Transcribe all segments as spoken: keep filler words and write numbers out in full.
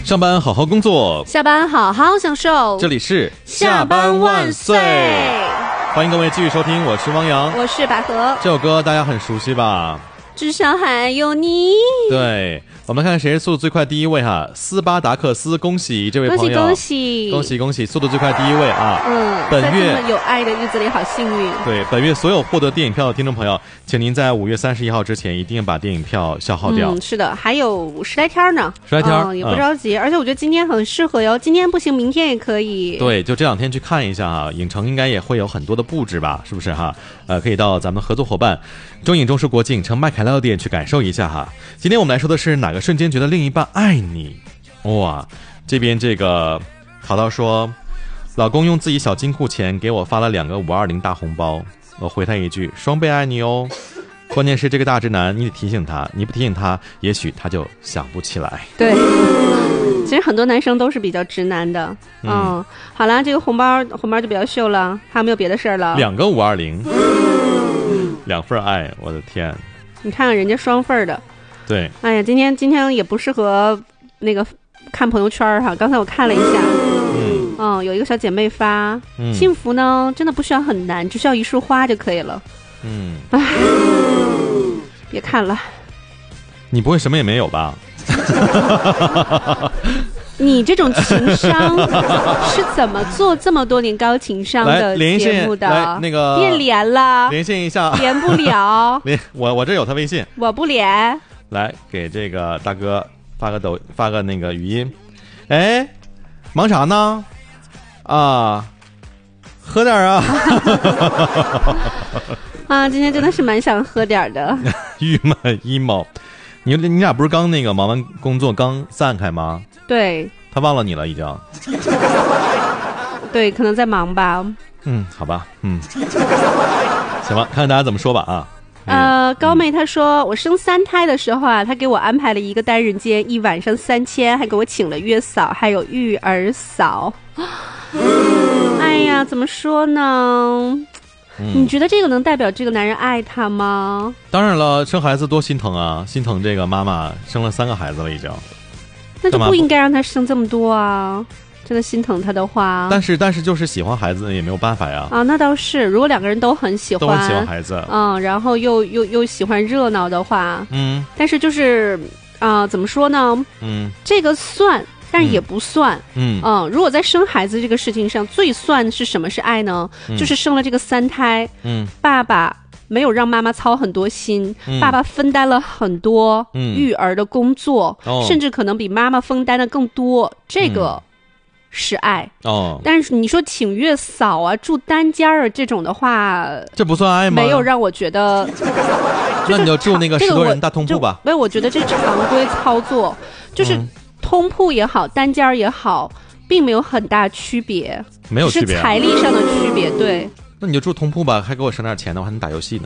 上班好好工作， 下班好好享受。 这里是下班万岁， 欢迎各位继续收听，我是汪洋， 我是百合。 这首歌大家很熟悉吧？ 至少还有你。 对，我们看看谁是速度最快第一位哈，斯巴达克斯，恭喜这位朋友， 恭喜恭喜恭喜，速度最快第一位啊！ 嗯， 本月在这么有爱的日子里，好幸运。 对，本月所有获得电影票的听众朋友，请您在五月三十一号之前一定把电影票消耗掉。 嗯，是的，还有十来天呢， 十来天、 嗯、也不着急、嗯。而且我觉得今天很适合哟，今天不行，明天也可以。 对，就这两天去看一下哈，影城应该也会有很多的布置吧，是不是哈？呃，可以到咱们合作伙伴中影中视国际影城麦凯乐店去感受一下哈。今天我们来说的是哪个瞬间觉得另一半爱你？哇，这边这个淘淘说，老公用自己小金库钱给我发了两个五二零大红包，我回他一句双倍爱你哦。关键是这个大直男，你得提醒他，你不提醒他，也许他就想不起来。 对，其实很多男生都是比较直男的。嗯，嗯好了，这个红包红包就比较秀了，还有没有别的事儿了？ 两个五二零，两份爱，我的天！ 你看看人家双份的。 对， 哎呀，今天今天也不适合那个看朋友圈哈。刚才我看了一下，嗯，嗯有一个小姐妹发、嗯，幸福呢真的不需要很难，只需要一束花就可以了。嗯，哎，别看了。 你不会什么也没有吧？ 你这种情商是怎么做这么多年高情商的节目的？ 来那个别连了， 连线一下， 连不了。 连我我这有他微信， 我不连。 来给这个大哥发个抖发个那个语音。哎，忙啥呢？啊，喝点啊。 啊，今天真的是蛮想喝点的。 郁闷 emo， 你你俩不是刚那个忙完工作刚散开吗？对，他忘了你了已经。 对，可能在忙吧。 嗯，好吧，嗯，行吧，看看大家怎么说吧啊。 呃，高妹她说、嗯、我生三胎的时候啊，她给我安排了一个单人间，一晚上三千，还给我请了月嫂，还有育儿嫂。哎呀，怎么说呢？嗯、你觉得这个能代表这个男人爱他吗？ 当然了，生孩子多心疼啊，心疼这个妈妈生了三个孩子了已经。 那就不应该让他生这么多啊！真的心疼他的话， 但是但是就是喜欢孩子也没有办法呀。 啊，那倒是，如果两个人都很喜欢， 都很喜欢孩子， 嗯，然后又又又喜欢热闹的话，嗯，但是就是啊、呃，怎么说呢？嗯，这个算，但是也不算，嗯嗯。如果在生孩子这个事情上，最算是什么是爱呢？嗯、就是生了这个三胎，嗯，爸爸没有让妈妈操很多心、嗯、爸爸分担了很多育儿的工作、嗯、甚至可能比妈妈分担的更多、哦、这个是爱、哦、但是你说请月嫂啊住单间啊这种的话， 这不算爱吗？ 没有让我觉得那你就住那个十多人大通铺吧。 没有、这个、我, 我觉得这常规操作就是通铺也好、嗯、单间也好并没有很大区别， 没有区别、啊、 是财力上的区别。对， 那你就住通铺吧，还给我省点钱的话，还能打游戏呢。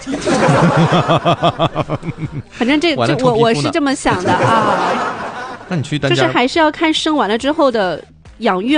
反正这这我我是这么想的啊。 那你去单间， 就是还是要看生完了之后的养育